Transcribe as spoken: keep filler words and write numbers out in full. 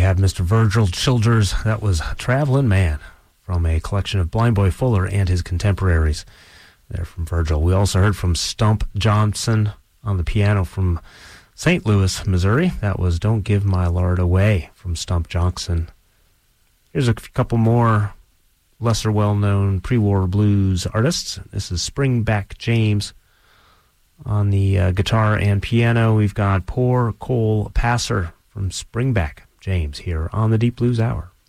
had Mister Virgil Childers. That was Travelin' Man from a collection of Blind Boy Fuller and his contemporaries there from Virgil. We also heard from Stump Johnson on the piano from Saint Louis, Missouri. That was Don't Give My Lord Away from Stump Johnson. Here's a couple more lesser well-known pre-war blues artists. This is Springback James on the uh, guitar and piano. We've got Poor Cole Passer from Springback James here on the Deep Blues Hour.